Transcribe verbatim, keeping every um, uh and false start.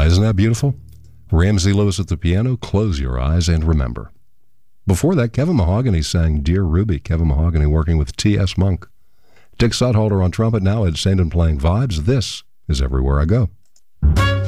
Isn't that beautiful? Ramsey Lewis at the piano, Close Your Eyes and Remember. Before that, Kevin Mahogany sang Dear Ruby. Kevin Mahogany working with T S. Monk. Dick Sudhalter on trumpet, now Ed Sandin playing vibes. This is Everywhere I Go.